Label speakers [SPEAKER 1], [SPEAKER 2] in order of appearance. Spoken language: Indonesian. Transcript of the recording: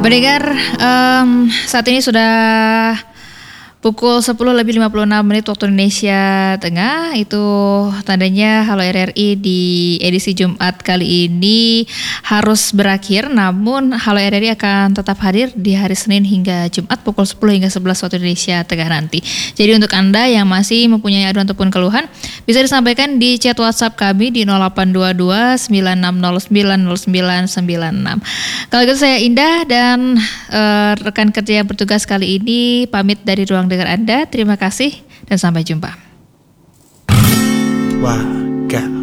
[SPEAKER 1] Pendengar, saat ini sudah pukul 10:56 waktu Indonesia Tengah. Itu tandanya Halo RRI di edisi Jumat kali ini harus berakhir. Namun Halo RRI akan tetap hadir di hari Senin hingga Jumat pukul 10 hingga 11 waktu Indonesia Tengah nanti. Jadi untuk Anda yang masih mempunyai aduan ataupun keluhan, bisa disampaikan di chat WhatsApp kami di 0822 96090996. Kalau gitu saya Indah dan rekan kerja yang bertugas kali ini pamit dari ruang dengar Anda. Terima kasih dan sampai jumpa.
[SPEAKER 2] Wah,